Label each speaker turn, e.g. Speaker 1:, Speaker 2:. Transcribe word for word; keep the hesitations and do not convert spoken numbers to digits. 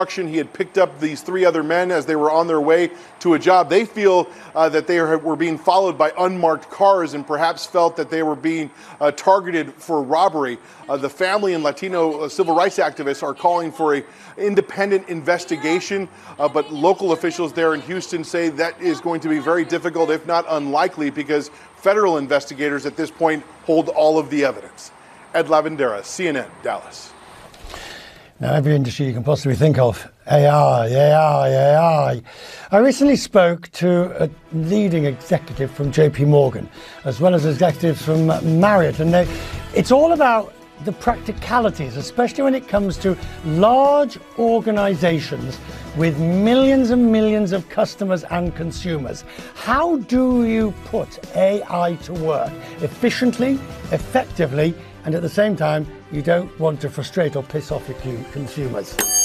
Speaker 1: He had picked up these three other men as they were on their way to a job. They feel uh, that they are, were being followed by unmarked cars and perhaps felt that they were being uh, targeted for robbery. Uh, the family and Latino uh, civil rights activists are calling for an independent investigation, uh, but local officials there in Houston say that is going to be very difficult, if not unlikely, because federal investigators at this point hold all of the evidence. Ed Lavandera, C N N, Dallas.
Speaker 2: Now, every industry you can possibly think of, A I, A I, A I. I recently spoke to a leading executive from J P Morgan, as well as executives from Marriott, and they, it's all about the practicalities, especially when it comes to large organizations with millions and millions of customers and consumers. How do you put A I to work efficiently, effectively, and at the same time, you don't want to frustrate or piss off your consumers?